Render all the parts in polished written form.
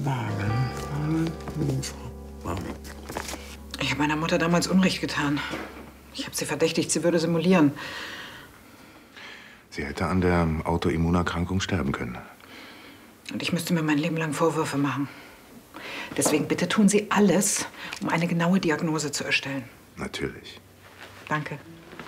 Ich habe meiner Mutter damals Unrecht getan. Ich habe sie verdächtigt, sie würde simulieren. Sie hätte an der Autoimmunerkrankung sterben können. Und ich müsste mir mein Leben lang Vorwürfe machen. Deswegen bitte tun Sie alles, um eine genaue Diagnose zu erstellen. Natürlich. Danke.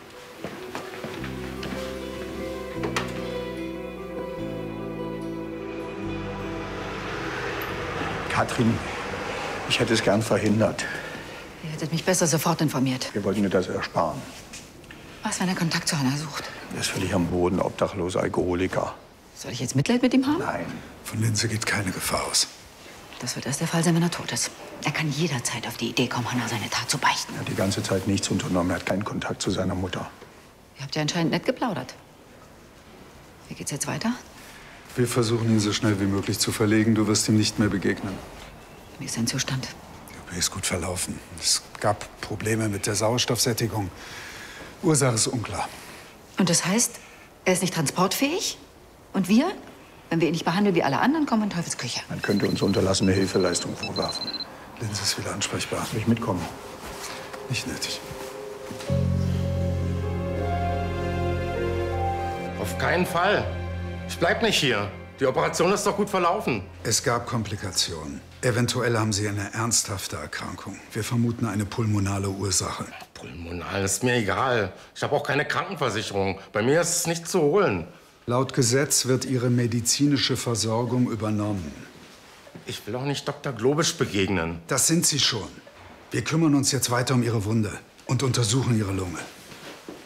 Katrin, ich hätte es gern verhindert. Ihr hättet mich besser sofort informiert. Wir wollten dir das ersparen. Was, wenn er Kontakt zu Hanna sucht? Er ist völlig am Boden, obdachloser Alkoholiker. Soll ich jetzt Mitleid mit ihm haben? Nein. Von Linse geht keine Gefahr aus. Das wird erst der Fall sein, wenn er tot ist. Er kann jederzeit auf die Idee kommen, Hanna seine Tat zu beichten. Er hat die ganze Zeit nichts unternommen. Er hat keinen Kontakt zu seiner Mutter. Ihr habt ja anscheinend nett geplaudert. Wie geht's jetzt weiter? Wir versuchen, ihn so schnell wie möglich zu verlegen. Du wirst ihm nicht mehr begegnen. Wie ist sein Zustand? Die OP ist gut verlaufen. Es gab Probleme mit der Sauerstoffsättigung. Ursache ist unklar. Und das heißt, er ist nicht transportfähig? Und wir? Wenn wir ihn nicht behandeln wie alle anderen, kommen wir in Teufels Küche. Man könnte uns unterlassene Hilfeleistung vorwerfen. Linse ist wieder ansprechbar. Soll ich mitkommen? Nicht nötig. Auf keinen Fall. Ich bleib nicht hier. Die Operation ist doch gut verlaufen. Es gab Komplikationen. Eventuell haben Sie eine ernsthafte Erkrankung. Wir vermuten eine pulmonale Ursache. Pulmonal ist mir egal. Ich habe auch keine Krankenversicherung. Bei mir ist es nicht zu holen. Laut Gesetz wird Ihre medizinische Versorgung übernommen. Ich will auch nicht Dr. Globisch begegnen. Das sind Sie schon. Wir kümmern uns jetzt weiter um Ihre Wunde und untersuchen Ihre Lunge.